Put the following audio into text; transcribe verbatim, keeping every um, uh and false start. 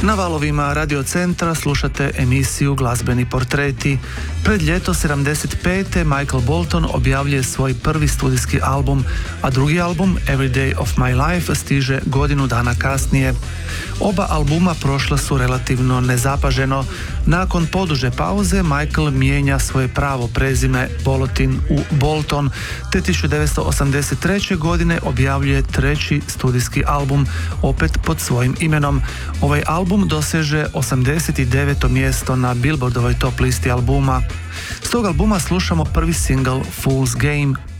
Na valovima Radio Centra slušate emisiju Glazbeni portreti. Pred ljeto sedamdeset pete. Michael Bolton objavljuje svoj prvi studijski album, a drugi album Every Day of My Life stiže godinu dana kasnije. Oba albuma prošla su relativno nezapaženo. Nakon poduže pauze Michael mijenja svoje pravo prezime Bolotin u Bolton, te tisuću devetsto osamdeset treće. godine objavljuje treći studijski album, opet pod svojim imenom. Ovaj album doseže osamdeset deveto mjesto na Billboardovoj top listi albuma. S tog albuma slušamo prvi single Fool's Game.